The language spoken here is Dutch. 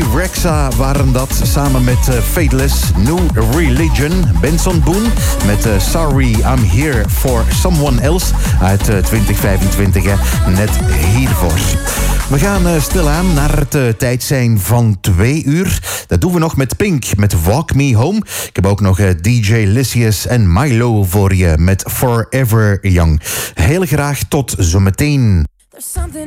Rexa waren dat, samen met Faithless, New Religion. Benson Boone met Sorry I'm Here for Someone Else uit 2025, net hiervoor. We gaan stilaan naar het tijd zijn van 2 uur. Dat doen we nog met Pink, met Walk Me Home. Ik heb ook nog DJ Lysius en Milo voor je met Forever Young. Heel graag tot zometeen. There's something